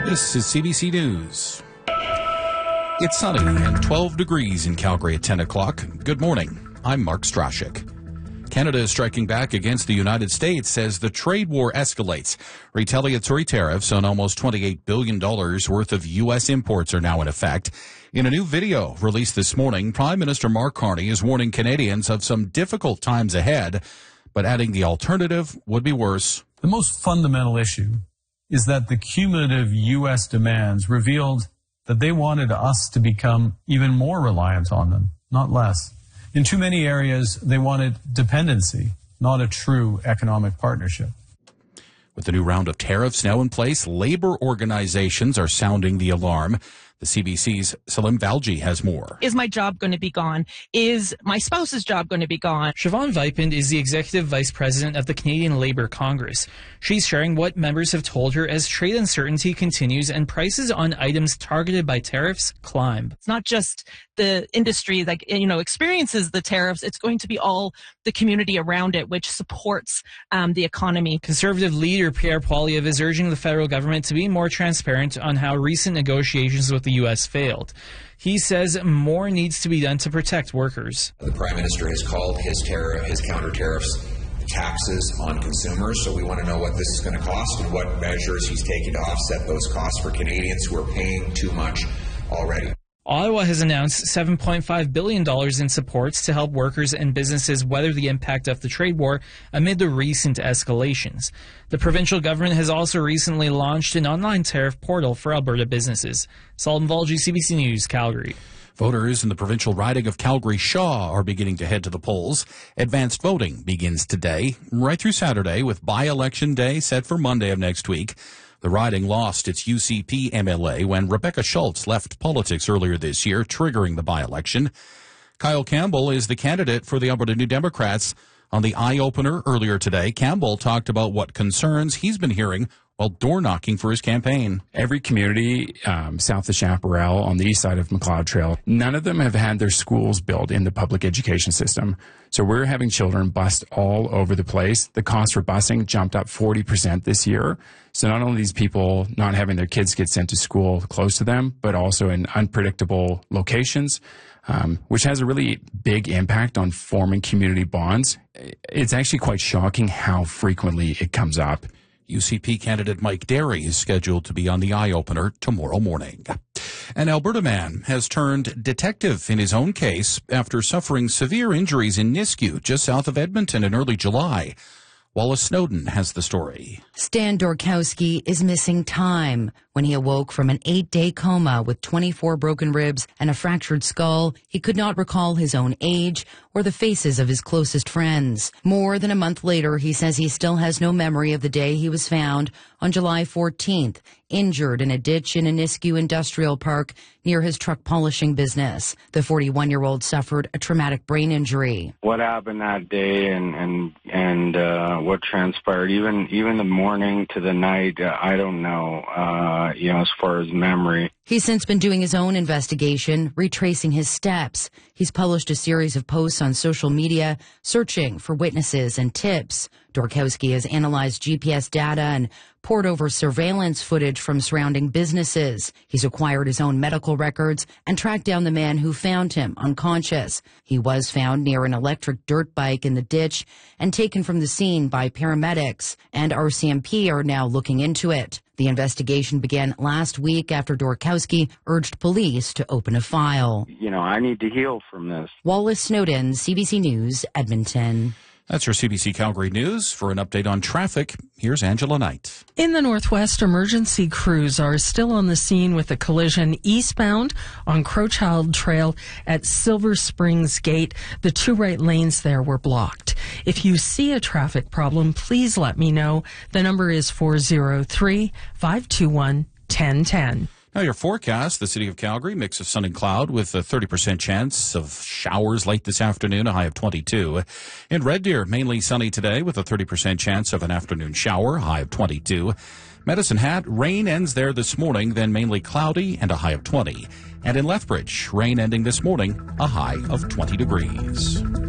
This is CBC News. It's sunny and 12 degrees in Calgary at 10 o'clock. Good morning. I'm Mark Strashik. Canada is striking back against the United States as the trade war escalates. Retaliatory tariffs on almost $28 billion worth of U.S. imports are now in effect. In a new video released this morning, Prime Minister Mark Carney is warning Canadians of some difficult times ahead, but adding the alternative would be worse. The most fundamental issue is that the cumulative U.S. demands revealed that they wanted us to become even more reliant on them, not less. In too many areas, they wanted dependency, not a true economic partnership. With the new round of tariffs now in place, labor organizations are sounding the alarm. The CBC's Salim Valji has more. Is my job going to be gone? Is my spouse's job going to be gone? Siobhan Vipond is the Executive Vice President of the Canadian Labour Congress. She's sharing what members have told her as trade uncertainty continues and prices on items targeted by tariffs climb. It's not just the industry that, experiences the tariffs. It's going to be all the community around it, which supports the economy. Conservative leader Pierre Poilievre is urging the federal government to be more transparent on how recent negotiations with the U.S. failed. He says more needs to be done to protect workers. The Prime Minister has called his counter tariffs taxes on consumers, so we want to know what this is going to cost and what measures he's taking to offset those costs for Canadians who are paying too much already. Ottawa has announced $7.5 billion in supports to help workers and businesses weather the impact of the trade war amid the recent escalations. The provincial government has also recently launched an online tariff portal for Alberta businesses. Salim Valji, CBC News, Calgary. Voters in the provincial riding of Calgary-Shaw are beginning to head to the polls. Advanced voting begins today, right through Saturday, with by-election day set for Monday of next week. The riding lost its UCP MLA when Rebecca Schultz left politics earlier this year, triggering the by-election. Kyle Campbell is the candidate for the Alberta New Democrats. On the eye-opener earlier today, Campbell talked about what concerns he's been hearing while door-knocking for his campaign. Every community south of Chaparral on the east side of McLeod Trail, none of them have had their schools built in the public education system. So we're having children bused all over the place. The cost for busing jumped up 40% this year. So not only these people not having their kids get sent to school close to them, but also in unpredictable locations, which has a really big impact on forming community bonds. It's actually quite shocking how frequently it comes up. UCP candidate Mike Derry is scheduled to be on the eye-opener tomorrow morning. An Alberta man has turned detective in his own case after suffering severe injuries in Nisku, just south of Edmonton, in early July. Wallace Snowden has the story. Stan Dorkowski is missing time. When he awoke from an 8-day coma with 24 broken ribs and a fractured skull, he could not recall his own age or the faces of his closest friends. More than a month later, he says he still has no memory of the day he was found on July 14th, injured in a ditch in Nisku Industrial Park near his truck polishing business. The 41-year-old suffered a traumatic brain injury. What happened that day and what transpired, even the morning to the night, I don't know, as far as memory. He's since been doing his own investigation, retracing his steps. He's published a series of posts on social media, searching for witnesses and tips. Dorkowski has analyzed GPS data and poured over surveillance footage from surrounding businesses. He's acquired his own medical records and tracked down the man who found him unconscious. He was found near an electric dirt bike in the ditch and taken from the scene by paramedics, and RCMP are now looking into it. The investigation began last week after Dorkowski urged police to open a file. I need to heal from this. Wallace Snowden, CBC News, Edmonton. That's your CBC Calgary News. For an update on traffic, here's Angela Knight. In the Northwest, emergency crews are still on the scene with a collision eastbound on Crowchild Trail at Silver Springs Gate. The two right lanes there were blocked. If you see a traffic problem, please let me know. The number is 403-521-1010. Now your forecast, the city of Calgary, mix of sun and cloud with a 30% chance of showers late this afternoon, a high of 22. In Red Deer, mainly sunny today with a 30% chance of an afternoon shower, high of 22. Medicine Hat, rain ends there this morning, then mainly cloudy and a high of 20. And in Lethbridge, rain ending this morning, a high of 20 degrees.